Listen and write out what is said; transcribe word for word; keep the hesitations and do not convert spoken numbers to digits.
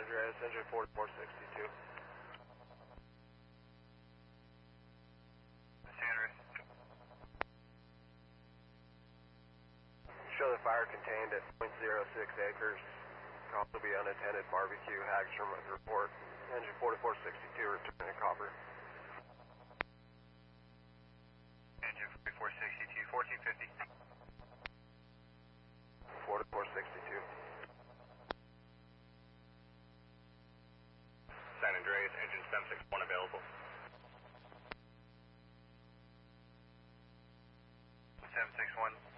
Andreas, engine forty-four sixty-two. San Andreas. Show the fire contained at point zero six acres. Can also be unattended barbecue. Hagstrom with report. Engine forty-four sixty-two returning copper. Engine forty-four sixty-two, fourteen fifty. forty-four sixty-two. San Andreas, engine seven six one available. seven six one.